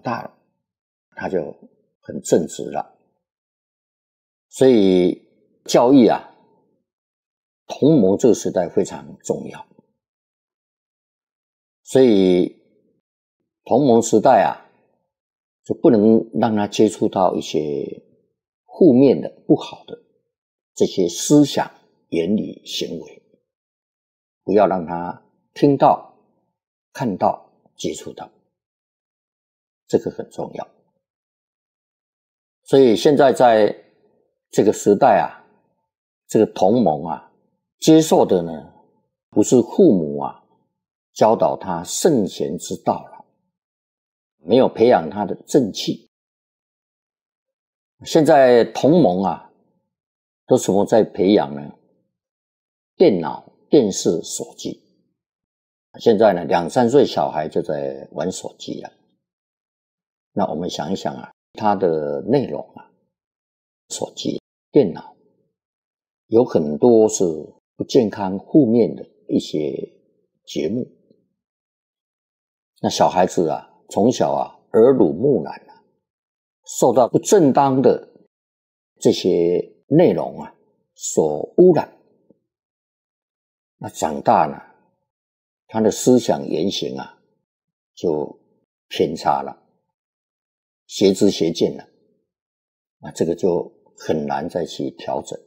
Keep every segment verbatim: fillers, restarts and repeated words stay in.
大了，他就很正直了。所以教育啊，同盟这个时代非常重要。所以同盟时代啊，就不能让他接触到一些负面的、不好的这些思想、言语、行为，不要让他听到、看到、接触到，这个很重要。所以现在在这个时代啊，这个同盟啊，接受的呢，不是父母啊教导他圣贤之道了，没有培养他的正气。现在同盟啊，都什么在培养呢？电脑、电视、手机。现在呢，两三岁小孩就在玩手机了。那我们想一想啊，它的内容啊，手机、电脑有很多是不健康、负面的一些节目。那小孩子啊，从小啊，耳濡目染啊，受到不正当的这些内容啊所污染。那长大呢，他的思想言行啊就偏差了，邪知邪见了，那这个就很难再去调整。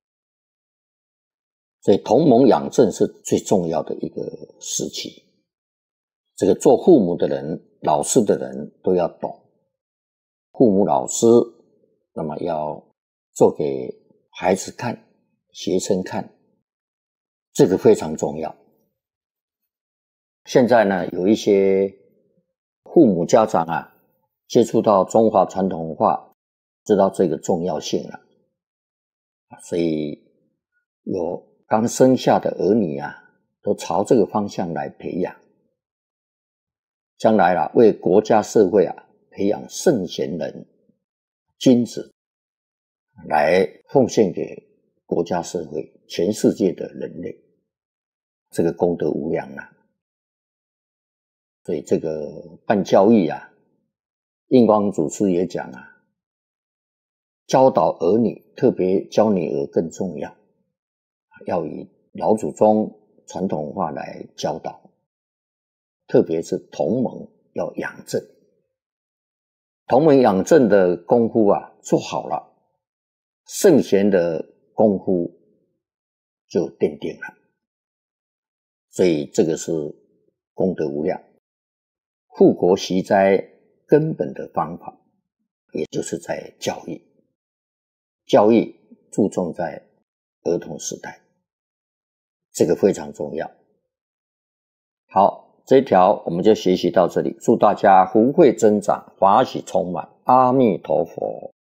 所以同盟养正是最重要的一个时期。这个做父母的人、老师的人都要懂，父母、老师，那么要做给孩子看、学生看，这个非常重要。现在呢，有一些父母家长啊，接触到中华传统文化，知道这个重要性了，所以有刚生下的儿女啊，都朝这个方向来培养。将来啊，为国家社会啊培养圣贤人、君子，来奉献给国家社会、全世界的人类，这个功德无量啊。所以这个办教育啊，印光祖师也讲啊，教导儿女，特别教女儿更重要，要以老祖宗传统文化来教导。特别是同盟要养正，同盟养正的功夫啊做好了，圣贤的功夫就奠定了。所以这个是功德无量，护国息灾根本的方法，也就是在教育。教育注重在儿童时代，这个非常重要。好，这一条我们就学习到这里，祝大家福慧增长，法喜充满，阿弥陀佛。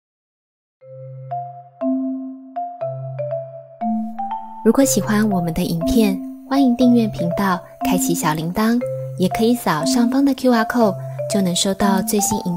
如果喜欢我们的影片，欢迎订阅频道，开启小铃铛，也可以扫上方的 Q R code， 就能收到最新影